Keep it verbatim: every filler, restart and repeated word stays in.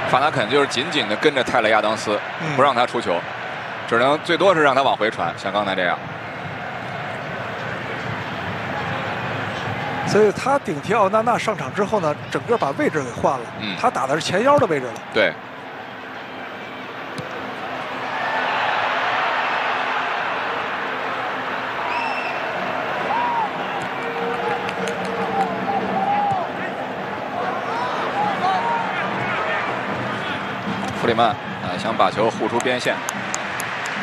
范达肯就是紧紧的跟着泰勒·亚当斯， 嗯、 不让他出球，只能最多是让他往回传，像刚才这样。 所以他顶替奥纳纳上场之后呢，整个把位置给换了。 嗯， 他打的是前腰的位置了。 对。弗里曼啊，想把球护出边线。